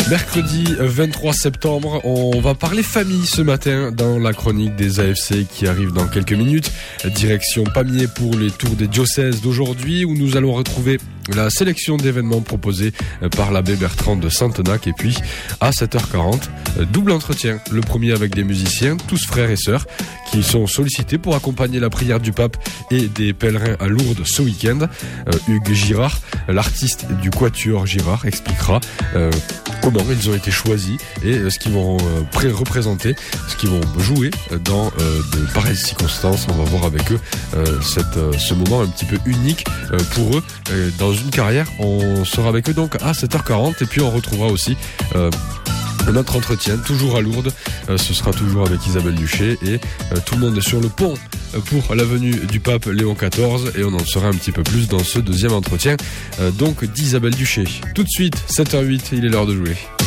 Mercredi 23 septembre, on va parler famille ce matin dans la chronique des AFC qui arrive dans quelques minutes. Direction Pamiers pour les tours des diocèses d'aujourd'hui où nous allons retrouver la sélection d'événements proposés par l'abbé Bertrand de Santenac. Et puis à 7h40, double entretien. Le premier avec des musiciens, tous frères et sœurs, qui sont sollicités pour accompagner la prière du pape et des pèlerins à Lourdes ce week-end. Hugues Girard, l'artiste du Quatuor Girard, expliquera comment ils ont été choisis et ce qu'ils vont représenter, ce qu'ils vont jouer dans de pareilles circonstances. On va voir avec eux ce moment un petit peu unique pour eux dans une carrière. On sera avec eux donc à 7h40 et puis on retrouvera aussi notre entretien, toujours à Lourdes. Ce sera toujours avec Isabelle Duché et tout le monde est sur le pont pour la venue du pape Léon XIV et on en saura un petit peu plus dans ce deuxième entretien donc d'Isabelle Duché. Tout de suite, 7h08, il est l'heure de jouer.